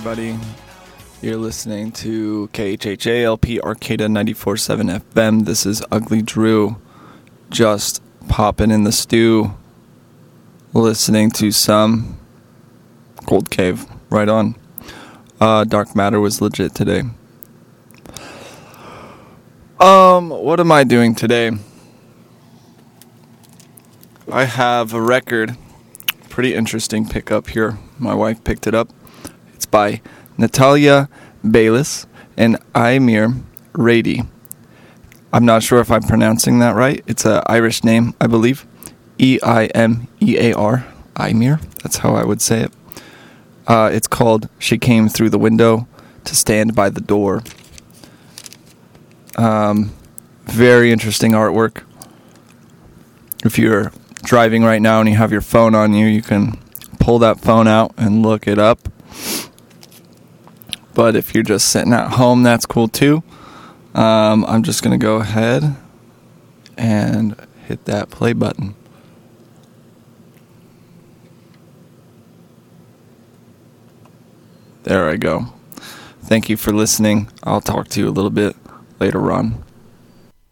everybody. You're listening to KHHALP Arcata 94.7 FM. This is Ugly Drew, just popping in the stew, listening to some Cold Cave. Right on. Dark Matter was legit today. What am I doing today? I have a record. Pretty interesting pickup here. My wife picked it up. It's by Natalia Baylis and Aimir Rady. I'm not sure if I'm pronouncing that right. It's an Irish name, I believe. Eimear. Aimir. That's how I would say it. It's called She Came Through the Window to Stand by the Door. Very interesting artwork. If you're driving right now and you have your phone on you, you can pull that phone out and look it up. But if you're just sitting at home, that's cool too. I'm just going to go ahead and hit that play button. There I go. Thank you for listening. I'll talk to you a little bit later on.